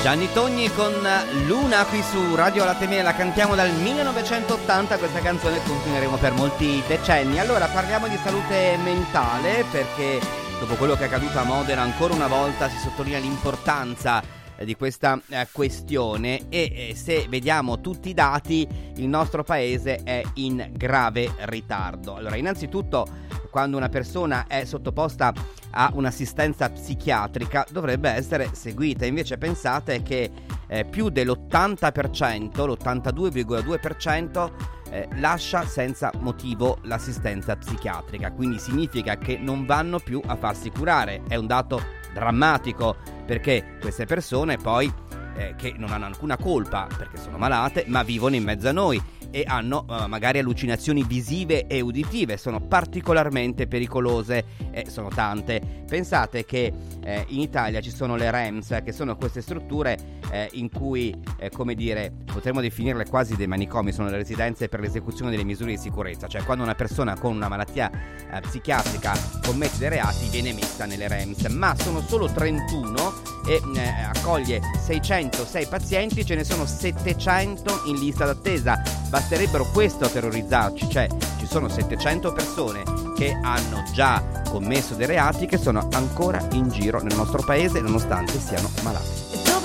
Gianni Togni con Luna qui su Radio Latte Miele, la cantiamo dal 1980, questa canzone continueremo per molti decenni. Allora parliamo di salute mentale, perché dopo quello che è accaduto a Modena ancora una volta si sottolinea l'importanza di questa questione e se vediamo tutti i dati il nostro paese è in grave ritardo. Allora, innanzitutto, quando una persona è sottoposta a un'assistenza psichiatrica dovrebbe essere seguita, invece pensate che più dell'80%, l'82,2% lascia senza motivo l'assistenza psichiatrica, quindi significa che non vanno più a farsi curare. È un dato drammatico, perché queste persone poi che non hanno alcuna colpa perché sono malate, ma vivono in mezzo a noi e hanno magari allucinazioni visive e uditive, sono particolarmente pericolose e sono tante. Pensate che in Italia ci sono le REMS, che sono queste strutture in cui, come dire, potremmo definirle quasi dei manicomi, sono le residenze per l'esecuzione delle misure di sicurezza, cioè quando una persona con una malattia psichiatrica commette dei reati viene messa nelle REMS, ma sono solo 31 e accoglie 606 pazienti, ce ne sono 700 in lista d'attesa. Basterebbero questo a terrorizzarci, cioè ci sono 700 persone che hanno già commesso dei reati che sono ancora in giro nel nostro paese nonostante siano malati.